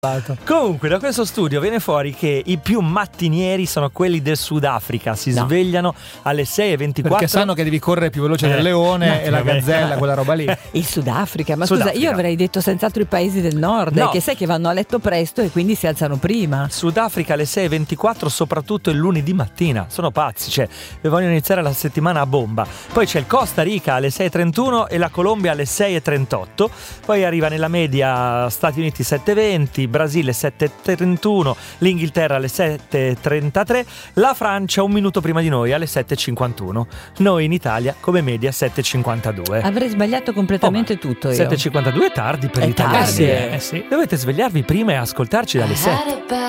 Comunque da questo studio viene fuori che i più mattinieri sono quelli del Sudafrica, si svegliano alle 6:24 perché sanno che devi correre più veloce del leone e la gazzella, quella roba lì. Il Sudafrica, ma scusa, io avrei detto senz'altro i paesi del nord, che sai che vanno a letto presto e quindi si alzano prima. Sudafrica alle 6:24, soprattutto il lunedì mattina, sono pazzi, cioè vogliono iniziare la settimana a bomba. Poi c'è il Costa Rica alle 6:31 e la Colombia alle 6:38, poi arriva nella media Stati Uniti 7:20, Brasile 7:31, l'Inghilterra alle 7:33, la Francia un minuto prima di noi alle 7:51, noi in Italia come media 7:52. Avrei sbagliato completamente tutto io. 7:52 è tardi per gli italiani. Sì. Dovete svegliarvi prima e ascoltarci dalle 7.